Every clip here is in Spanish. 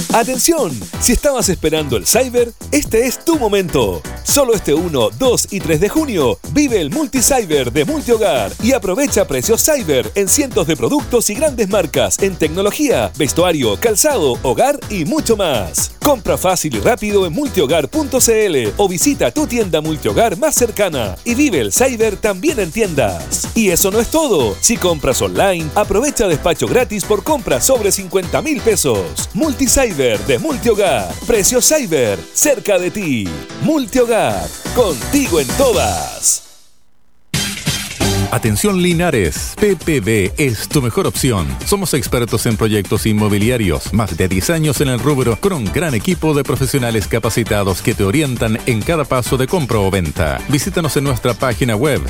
¡Atención! Si estabas esperando el Cyber, este es tu momento. Solo este 1, 2 y 3 de junio, vive el Multi-Cyber de Multihogar y aprovecha precios Cyber en cientos de productos y grandes marcas en tecnología, vestuario, calzado, hogar y mucho más. Compra fácil y rápido en multihogar.cl o visita tu tienda Multihogar más cercana y vive el Cyber también en tiendas. Y eso no es todo. Si compras online, aprovecha despacho gratis por compras sobre 50.000 pesos. Multi-Cyber de Multihogar. Precio Cyber, cerca de ti. Multihogar, contigo en todas. Atención Linares, PPB es tu mejor opción. Somos expertos en proyectos inmobiliarios, más de 10 años en el rubro, con un gran equipo de profesionales capacitados que te orientan en cada paso de compra o venta. Visítanos en nuestra página web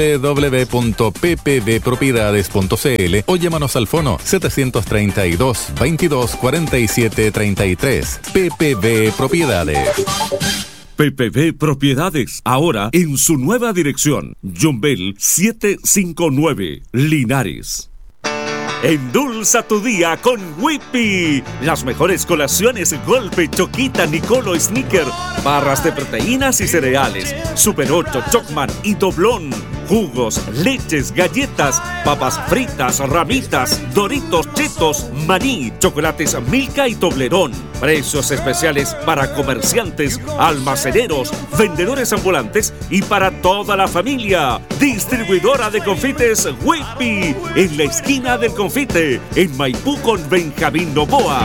www.ppbpropiedades.cl o llámanos al fono 732 22 47 33. PPB Propiedades. PPB Propiedades, ahora en su nueva dirección, Yumbel 759, Linares. Endulza tu día con Whippy. Las mejores colaciones: Golpe, Choquita, Nicolo, Snicker, barras de proteínas y cereales, Super 8, Chocman y Doblón, jugos, leches, galletas, papas fritas, ramitas, Doritos, Chetos, maní, chocolates Milka y Toblerón. Precios especiales para comerciantes, almaceneros, vendedores ambulantes y para toda la familia. Distribuidora de confites Whippy, en la esquina del confite, en Maipú con Benjamín Novoa.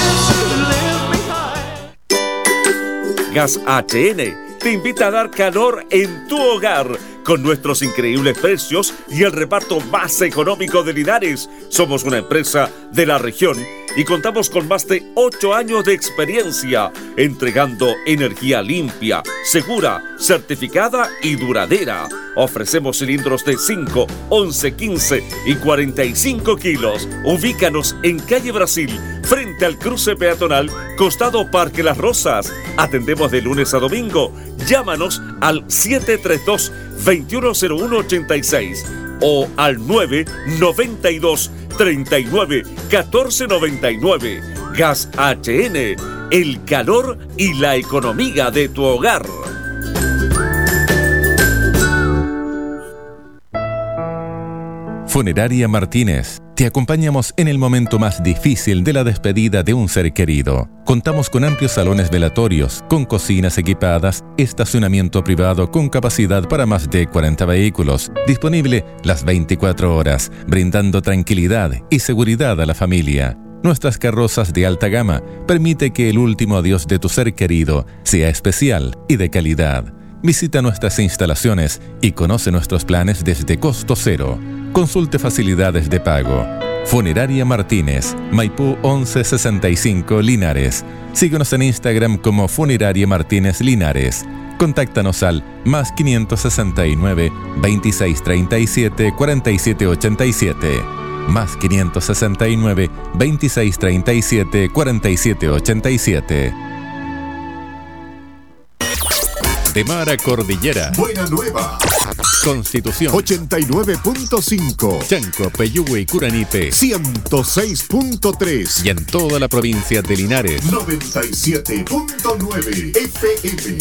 Gas HN te invita a dar calor en tu hogar con nuestros increíbles precios y el reparto más económico de Linares. Somos una empresa de la región y contamos con más de 8 años de experiencia entregando energía limpia, segura, certificada y duradera. Ofrecemos cilindros de 5, 11, 15 y 45 kilos. Ubícanos en Calle Brasil, frente al cruce peatonal, costado Parque Las Rosas. Atendemos de lunes a domingo. Llámanos al 732-210186 o al 992 39 1499. Gas HN, el calor y la economía de tu hogar. Funeraria Martínez. Te acompañamos en el momento más difícil de la despedida de un ser querido. Contamos con amplios salones velatorios, con cocinas equipadas, estacionamiento privado con capacidad para más de 40 vehículos, disponible las 24 horas, brindando tranquilidad y seguridad a la familia. Nuestras carrozas de alta gama permiten que el último adiós de tu ser querido sea especial y de calidad. Visita nuestras instalaciones y conoce nuestros planes desde costo cero. Consulte facilidades de pago. Funeraria Martínez, Maipú 1165 Linares. Síguenos en Instagram como Funeraria Martínez Linares. Contáctanos al más 569 2637 4787. Más 569 2637 4787. De Mar a Cordillera. Buena Nueva. Constitución 89.5. Chanco, Peyúgue y Curanipe 106.3. y en toda la provincia de Linares 97.9 FM.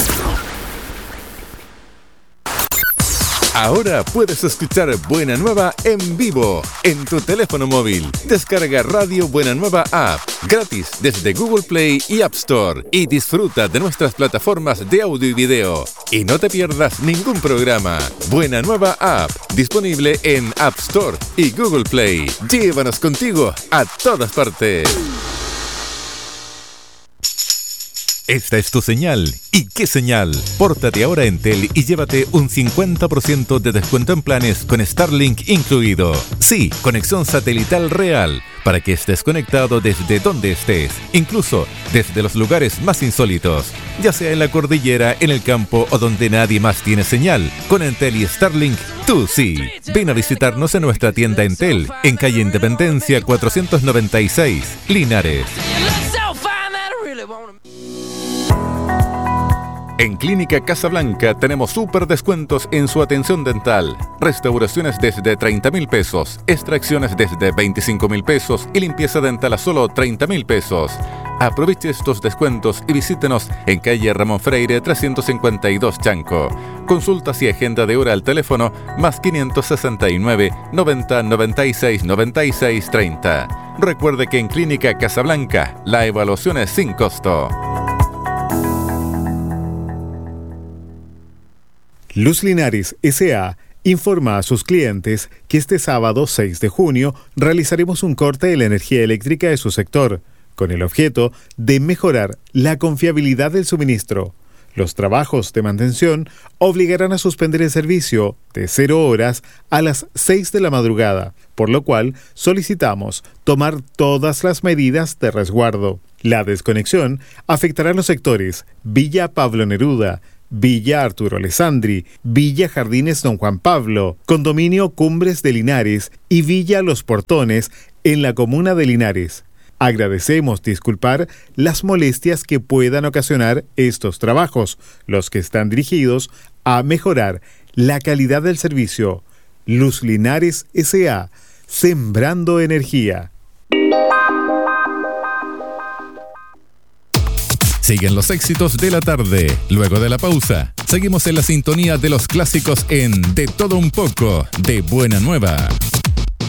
Ahora puedes escuchar Buena Nueva en vivo en tu teléfono móvil. Descarga Radio Buena Nueva App gratis desde Google Play y App Store y disfruta de nuestras plataformas de audio y video. Y no te pierdas ningún programa. Buena Nueva App, disponible en App Store y Google Play. Llévanos contigo a todas partes. Esta es tu señal. ¿Y qué señal? Pórtate ahora en Entel y llévate un 50% de descuento en planes con Starlink incluido. Sí, conexión satelital real, para que estés conectado desde donde estés, incluso desde los lugares más insólitos, ya sea en la cordillera, en el campo o donde nadie más tiene señal. Con Entel y Starlink, tú sí. Ven a visitarnos en nuestra tienda Entel, en calle Independencia 496, Linares. En Clínica Casablanca tenemos súper descuentos en su atención dental. Restauraciones desde 30.000 pesos, extracciones desde 25.000 pesos y limpieza dental a solo 30.000 pesos. Aproveche estos descuentos y visítenos en calle Ramón Freire 352 Chanco. Consultas y agenda de hora al teléfono más 569 90 96 96 30. Recuerde que en Clínica Casablanca la evaluación es sin costo. Luz Linares S.A. informa a sus clientes que este sábado 6 de junio realizaremos un corte de la energía eléctrica de su sector, con el objeto de mejorar la confiabilidad del suministro. Los trabajos de mantención obligarán a suspender el servicio de 0 horas a las 6 de la madrugada, por lo cual solicitamos tomar todas las medidas de resguardo. La desconexión afectará los sectores Villa Pablo Neruda, Villa Arturo Alessandri, Villa Jardines Don Juan Pablo, Condominio Cumbres de Linares y Villa Los Portones en la comuna de Linares. Agradecemos disculpar las molestias que puedan ocasionar estos trabajos, los que están dirigidos a mejorar la calidad del servicio. Luz Linares S.A. Sembrando energía. Siguen los éxitos de la tarde. Luego de la pausa, seguimos en la sintonía de los clásicos en De Todo Un Poco, de Buena Nueva.